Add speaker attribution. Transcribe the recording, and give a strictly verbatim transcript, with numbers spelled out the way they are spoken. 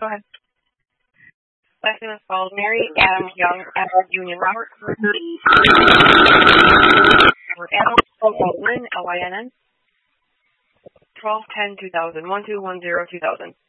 Speaker 1: Go ahead.
Speaker 2: Last name is spelled Mary Adam Young Edward Union Robert. Adam Lynn L I N N. twelve ten two thousand one two one zero two thousand.